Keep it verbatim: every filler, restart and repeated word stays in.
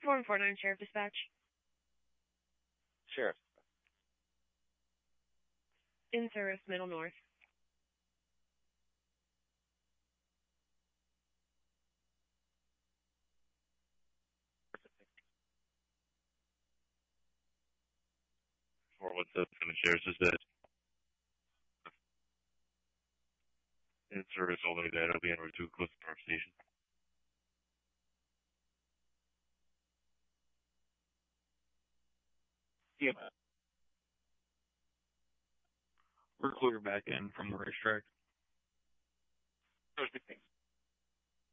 four one four nine Sheriff Dispatch. Sheriff. In service, Middle North. four one seven Sheriff's Dispatch. In service only, that will be on Route two, close to Park Station. Yeah. We're clear back in from the racetrack. Thursday.